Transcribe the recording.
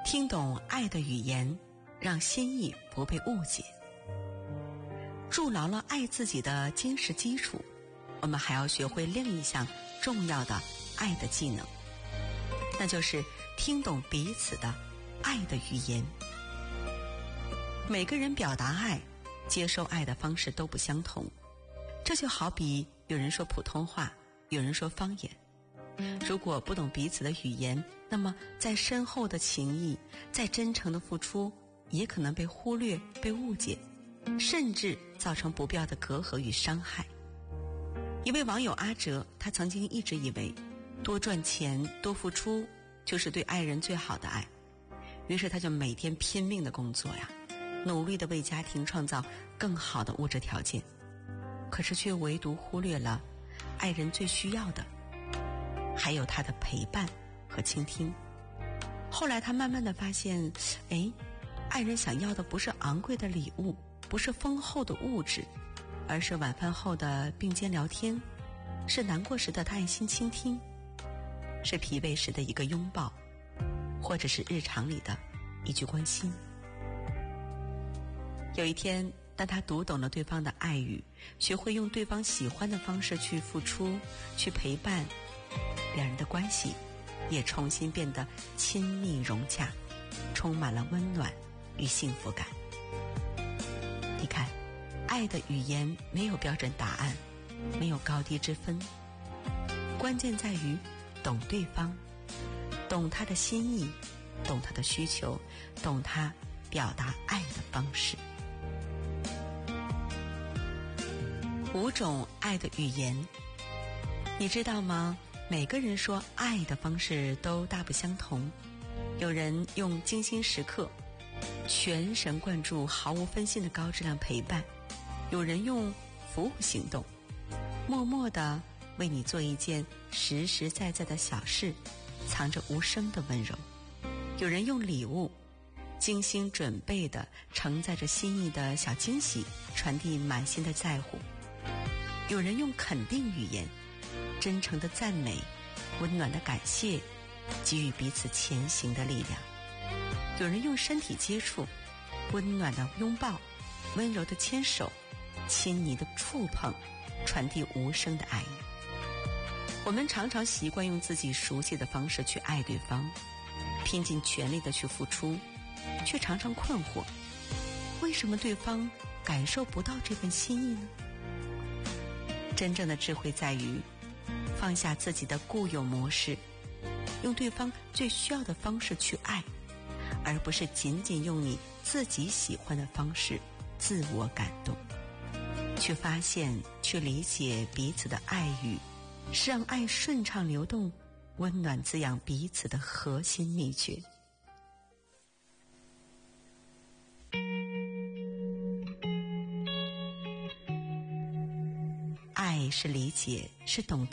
听懂爱的语言，让心意不被误解。筑牢了爱自己的坚实基础，我们还要学会另一项重要的爱的技能，那就是听懂彼此的爱的语言。每个人表达爱、接受爱的方式都不相同，这就好比有人说普通话，有人说方言。如果不懂彼此的语言，那么再深厚的情谊，再真诚的付出，也可能被忽略、被误解，甚至造成不必要的隔阂与伤害。一位网友阿哲，他曾经一直以为多赚钱、多付出就是对爱人最好的爱，于是他就每天拼命的工作呀，努力的为家庭创造更好的物质条件，可是却唯独忽略了爱人最需要的，还有他的陪伴和倾听。后来他慢慢的发现，爱人想要的不是昂贵的礼物，不是丰厚的物质，而是晚饭后的并肩聊天，是难过时的他爱心倾听，是疲惫时的一个拥抱，或者是日常里的一句关心。有一天，当他读懂了对方的爱语，学会用对方喜欢的方式去付出、去陪伴，两人的关系也重新变得亲密融洽，充满了温暖与幸福感。你看，爱的语言没有标准答案，没有高低之分，关键在于懂对方，懂他的心意，懂他的需求，懂他表达爱的方式。5种爱的语言，你知道吗？每个人说爱的方式都大不相同。有人用精心时刻、全神贯注、毫无分心的高质量陪伴，有人用服务行动，默默地为你做一件实实在在的小事，藏着无声的温柔。有人用礼物，精心准备地承载着心意的小惊喜，传递满心的在乎。有人用肯定语言，真诚的赞美，温暖的感谢，给予彼此前行的力量。有人用身体接触，温暖的拥抱，温柔的牵手，亲昵的触碰，传递无声的爱意。我们常常习惯用自己熟悉的方式去爱对方，拼尽全力的去付出，却常常困惑，为什么对方感受不到这份心意呢？真正的智慧在于放下自己的固有模式，用对方最需要的方式去爱，而不是仅仅用你自己喜欢的方式自我感动。去发现、去理解彼此的爱语，是让爱顺畅流动、温暖滋养彼此的核心秘诀。爱是理解，是懂得